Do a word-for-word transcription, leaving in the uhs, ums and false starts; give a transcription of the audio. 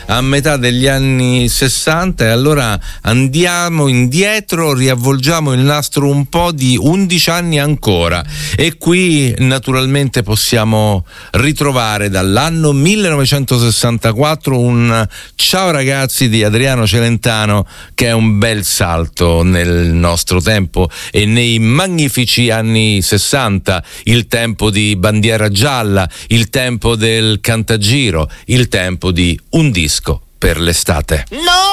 a metà degli anni sessanta, e allora andiamo indietro, riavvolgiamo il nastro un po' di undici anni ancora, e qui naturalmente possiamo ritrovare dall'anno millenovecentosessantaquattro un Ciao ragazzi di Adriano Celentano, che è un bel salto nel nostro tempo e nei magnifici anni sessanta, il tempo di Bandiera Gialla, il tempo del Cantagiro, il tempo di Un disco per l'estate. No!